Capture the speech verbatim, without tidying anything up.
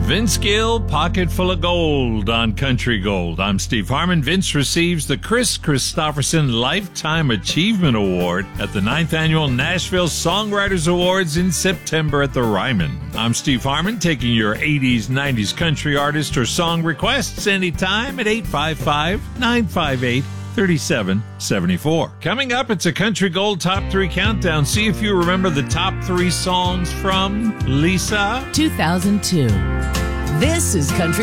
Vince Gill, Pocket Full of Gold on Country Gold. I'm Steve Harmon. Vince receives the Chris Christopherson Lifetime Achievement Award at the ninth Annual Nashville Songwriters Awards in September at the Ryman. I'm Steve Harmon, taking your eighties, nineties country artist or song requests anytime at eight five five, nine five eight, three seven seven four. Coming up, it's a Country Gold Top three Countdown. See if you remember the top three songs from Lisa. two thousand two. This is Country